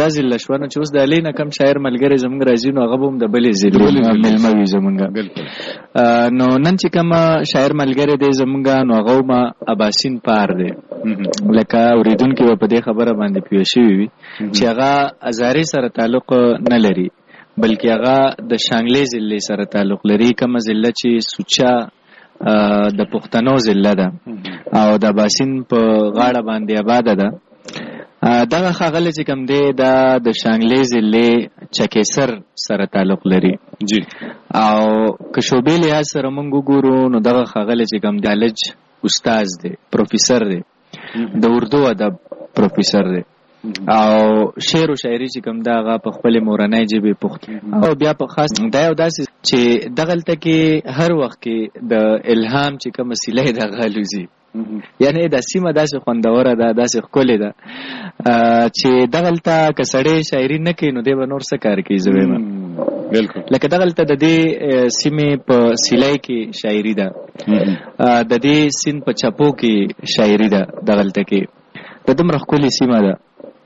ضلع شوه نو چې اوس د علي نه کم شاعر ملګری زمونږ راځي نو هغه به هم د بلې ضلع مېلمه وي زمونږ. نو نن چې کوم شاعر ملګری دی زمونږ نو هغه ما اباسین پار دی لکه اوریدونکي به په دې خبره باندې پوه شوي وي چې هغه ازاري سره تعلق نه لري بلکې هغه د شانګلې ضلع سره تعلق لري، کومه ضلع چې سوچا د پښتنو ضلع ده او د اباسین په غاړه باندې آباده ده. دغه ښاغلی چې کوم دی دا د شانګلې ضلع چکېسر سره تعلق لري جی. او که شعبې لحاظ سره موږ وګورو نو دغه ښاغلی چې کوم دی کالج استاد دی، پروفیسر دی، د اردو ادب پروفیسر دی او شعر او شاعري چې کوم دا هغه په خپل مورنۍ ژبې پښتو او بیا په خاص دا یو داسې چې دغلته کې هر وخت کې د الهام چې کوم وسیله د غالوزي یعنی د سیمه داسې خوندوره ده، داسې ښکلې ده چې دغلته که سړی شاعري نه کوي نو دی به نور څه کار کوي. زه وایم بالکل لکه دغلته د دې سیمې په سیلای کې شاعري ده، د دې سیند په چپو کې شاعري ده، دغلته کې د دومره ښکلې سیمه ده.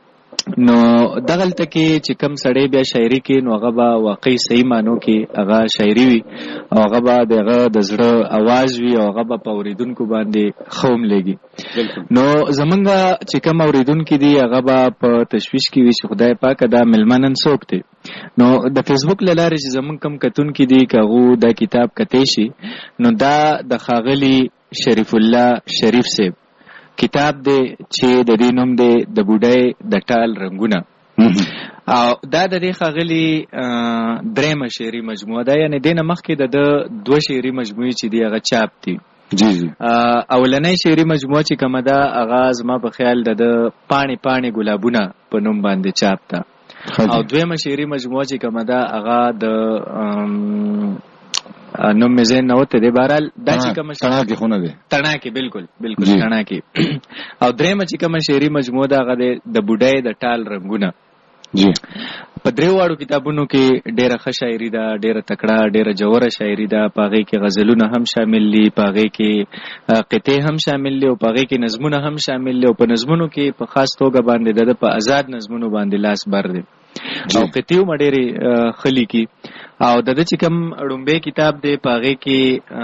نو دغلته کې چې کم سړی بیا شاعري کې نو هغه به واقعي صحیح معنو کې هغه شاعري وي او هغه به دغه د زړه اواز وي او هغه به په اوریدونکو باندې خوم لګي. نو زمونږ چې کم اوریدونکي دي هغه به په تشویش کې وي چې خدای پاک دا ملمنن څوک دی. نو د فیسبوک له لارې چې زمونږ کم کتونکي دي که هغو دا کتاب کتی شي نو دا د ښاغلي شریف الله شریف صاحب کتاب دی چې د دې نوم دی د بوډۍ د ټال رنګونه او دا د دې ښاغلي درېمه شعري مجموعه ده، یعنې دې نه مخکې د دوه شعري مجموعې چې دي هغه چاپ دي. جی جی. اولنۍ شعري مجموعه چې کومه ده هغه زما په خیال د پاڼې پاڼې ګلابونه په نوم باندې چاپ ده او دویمه شعري مجموعه چې کومه ده هغه د نوم مې ذهن نه وته دی، بهرحال دا چې کومه تڼاکې خونه دی تڼاکې بالکل تڼاکې او درېیمه چې کومه شعري مجموعه ده هغه د بوډۍ د ټال رنګونه. جی. په دریو واړو کتابونو کې ډېره ښه شاعري ده، ډېره تکړه، ډېره جوړه شاعري ده. په هغې کې غزلونه هم شامل دي، په هغې کې قطعې هم شامل دي او په هغې کې نظمونه هم شامل دي او په نظمونو کې په خاص توګه باندې د په آزاد نظمونو باندې لاس بر دی او قطعې هم ډېرې ښه لیکي. او د ده چې کوم ړومبی کتاب دی په هغې کې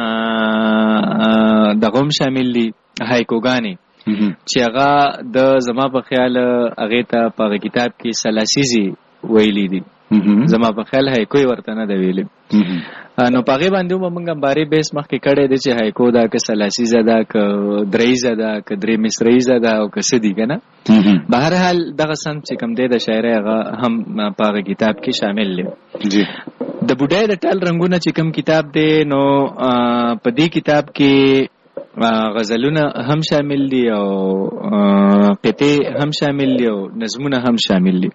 دغه هم شامل دي هایکوګانې چې هغه د زما په خیال هغې ته په هغه کتاب کې سلاسیزې ویلي دي، زما په خیال هایکو یې ورته نه ده ویلې. نو په هغې باندې هم موږ بارې بیس مخکې کړی دی چې هایکو ده که سلاسیزه ده که درییزه ده که درې مصریزه ده او که څه دي که نه. بهرحال دغه صنف چې کوم دی د شاعرۍ هغه هم په هغه کتاب کې شامل دی. د بوډۍ د ټال رنګونه چې کوم کتاب دی نو په دې کتاب کې غزلونه هم شامل دي او قطعې هم شامل دي او نظمونه هم شامل دي.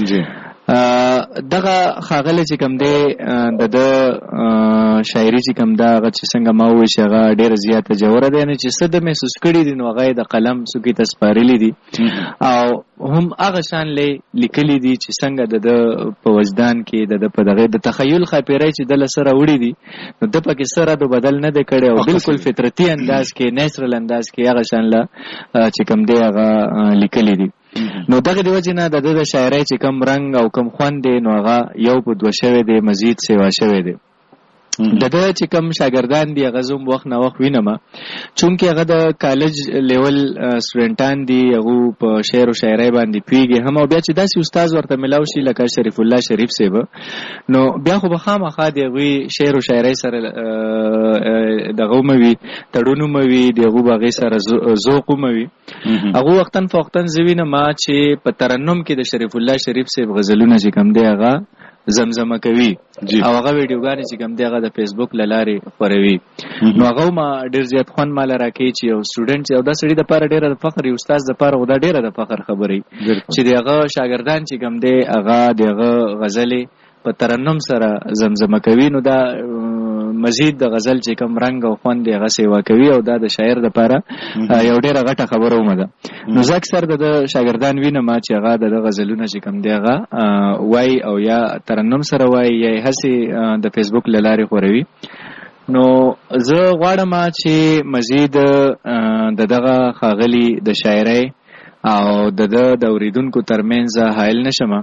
دغه ښاغلی چې کوم دی د شاعري چې کوم ده هغه چې څنګه ما ووایي چې هغه ډېره زیاته جوړه ده، یعنې چې څه د محسوس کړي دي نو هغه یې د قلم څوکې ته سپارلي دي او هم هغه شان لیکلي دي چې څنګه د په وجدان کې د په دغه د تخیل خاپیری چې د له سره وړي دي نو د پکې څه رد و بدل نه دی کړی او بالکل فطرتي انداز کې نیچرل انداز کې هغه شان له چې کوم دی هغه لیکلي دي. نو دغه د وجې نه د ده د شاعرۍ چې کوم رنګ او کوم خوند دی نو هغه یو په دوه شوی دی، مزید سیوا شوی دی. د ده چې کوم شاګردان دي هغه زه هم وخت نه وخت وینم چونکې هغه د کالج لیول سټوډنټان دي، هغو په شعر او شاعرۍ باندې پوهېږي هم او بیا چې داسې استاد ورته ملاو شي لکه شریف الله شریف صاحب نو بیا خو به خامخا د هغوی شعر او شاعرۍ سره دغه وموي تړون وموي، د هغو به هغې سره ذوق وموي. هغو وختن فوختن زه وینم چې په ترنم کې د شریف الله شریف صاحب غزلونه چې کوم دی هغه زمزمه کوي او هغه ویډیوګانې چې کوم دی هغه د فیسبوک له لارې خوروي. نو هغه ما ډېر زیات خوند ماله راکوي چې یو سټوډنټ او دا سړي دپاره ډېره د فخر، یو استاد دپاره خو دا ډېره د فخر خبرې چې د هغه شاګردان چې کوم دی هغه د هغه غزلې په ترنم سره زمزمه کوي نو دا مزید د غزل چې کوم رنګ او خوند دی هغه سیوا کوي او دا د شاعر دپاره یو ډېره غټه خبره ومه ده. نو زه اکثر د شاګردان وینم چې هغه د غزلونه چې کوم دی هغه وایي او یا ترنم سره وایي یا یې هسې د فیسبوک له لارې خوروي. نو زه غواړم چې مزید د دغه ښاغلي د شاعرۍ او د اوریدونکو ترمنځ حایل نشم